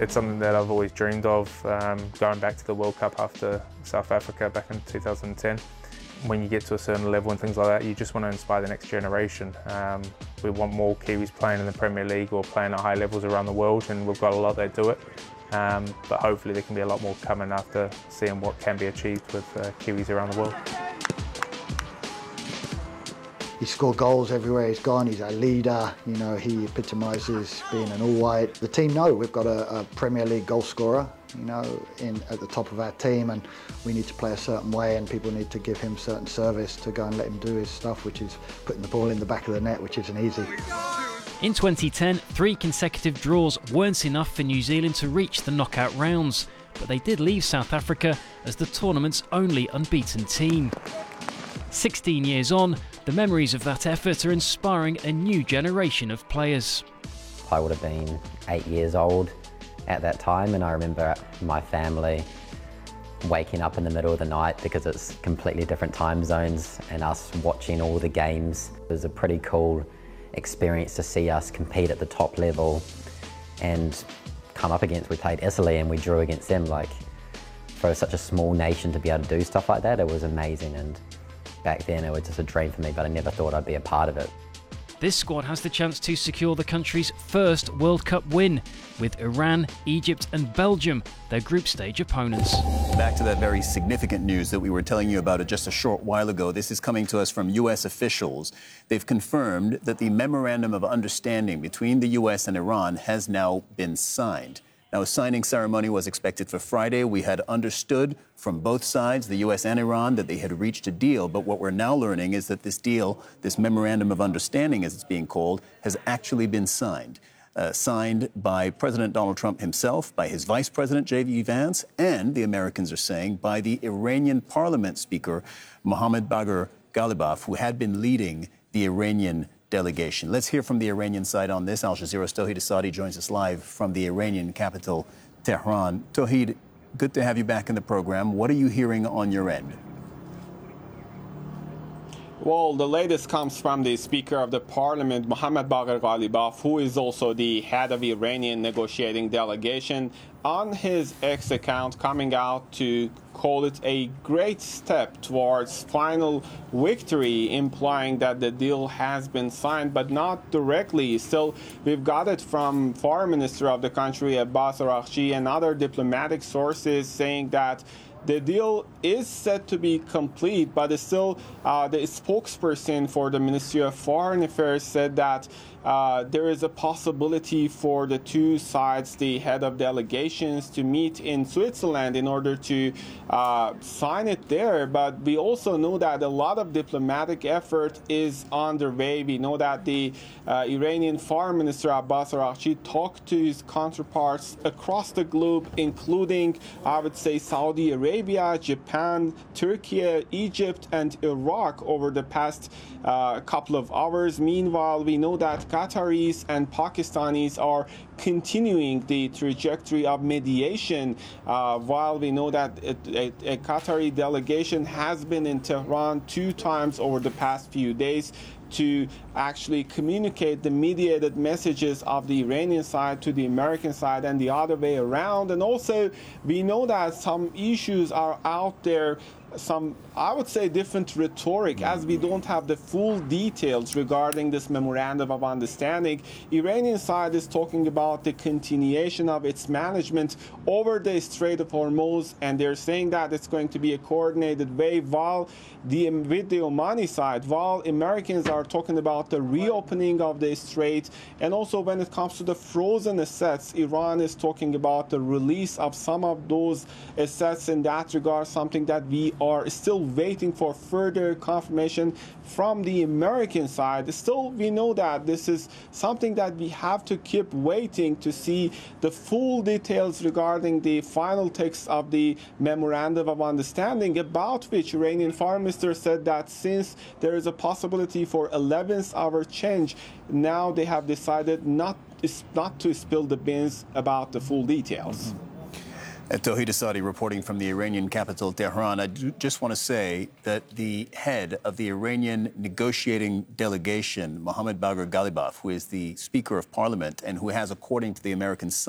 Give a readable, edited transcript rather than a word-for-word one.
It's something that I've always dreamed of, going back to the World Cup after South Africa back in 2010. When you get to a certain level and things like that, you just want to inspire the next generation. We want more Kiwis playing in the Premier League or playing at high levels around the world, and we've got a lot that do it. But hopefully there can be a lot more coming after seeing what can be achieved with Kiwis around the world. He scored goals everywhere he's gone. He's our leader. You know, he epitomises being an all-white. The team know we've got a Premier League goal scorer, you know, at the top of our team, and we need to play a certain way, and people need to give him certain service to go and let him do his stuff, which is putting the ball in the back of the net, which isn't easy. In 2010, 3 consecutive draws weren't enough for New Zealand to reach the knockout rounds, but they did leave South Africa as the tournament's only unbeaten team. 16 years on, the memories of that effort are inspiring a new generation of players. I would have been 8 years old at that time, and I remember my family waking up in the middle of the night because it's completely different time zones, and us watching all the games. It was a pretty cool experience to see us compete at the top level and come up against, we played Italy and we drew against them. Like, for such a small nation to be able to do stuff like that, it was amazing. And back then it was just a dream for me, but I never thought I'd be a part of it. This squad has the chance to secure the country's first World Cup win, with Iran, Egypt and Belgium their group stage opponents. Back to that very significant news that we were telling you about just a short while ago. This is coming to us from U.S. officials. They've confirmed that the Memorandum of Understanding between the U.S. and Iran has now been signed. Now, a signing ceremony was expected for Friday. We had understood from both sides, the U.S. and Iran, that they had reached a deal. But what we're now learning is that this deal, this Memorandum of Understanding, as it's being called, has actually been signed. Signed by President Donald Trump himself, by his Vice President, J.D. Vance, and the Americans are saying by the Iranian Parliament Speaker, Mohammad Bagher Ghalibaf, who had been leading the Iranian delegation. Let's hear from the Iranian side on this. Al Jazeera's Tauhid Asadi joins us live from the Iranian capital, Tehran. Tauhid, good to have you back in the program. What are you hearing on your end? Well, the latest comes from the Speaker of the Parliament, Mohammad Bagher Ghalibaf, who is also the head of the Iranian negotiating delegation, on his X account coming out to call it a great step towards final victory, implying that the deal has been signed, but not directly. Still, we've got it from Foreign Minister of the country, Abbas Araghchi, and other diplomatic sources saying that the deal is set to be complete, but it's still the spokesperson for the Ministry of Foreign Affairs said that there is a possibility for the two sides, the head of delegations, to meet in Switzerland in order to sign it there. But we also know that a lot of diplomatic effort is underway. We know that the Iranian Foreign Minister Abbas Araghchi talked to his counterparts across the globe, including, I would say, Saudi Arabia, Japan, Turkey, Egypt, and Iraq over the past couple of hours. Meanwhile, we know that Qataris and Pakistanis are continuing the trajectory of mediation, while we know that a Qatari delegation has been in Tehran 2 times over the past few days to actually communicate the mediated messages of the Iranian side to the American side and the other way around. And also, we know that some issues are out there, some, I would say, different rhetoric, as we don't have the full details regarding this Memorandum of Understanding. Iranian side is talking about the continuation of its management over the Strait of Hormuz, and they're saying that it's going to be a coordinated way, while with the Omani side, while Americans are talking about the reopening of the strait. And also, when it comes to the frozen assets, Iran is talking about the release of some of those assets. In that regard, something that we are still waiting for further confirmation from the American side. Still, we know that this is something that we have to keep waiting to see the full details regarding the final text of the Memorandum of Understanding, about which Iranian Foreign Minister said that since there is a possibility for 11th hour change, now they have decided not to spill the beans about the full details. Tauhid Asadi reporting from the Iranian capital, Tehran. I just want to say that the head of the Iranian negotiating delegation, Mohammad Bagher Ghalibaf, who is the Speaker of Parliament and who has, according to the American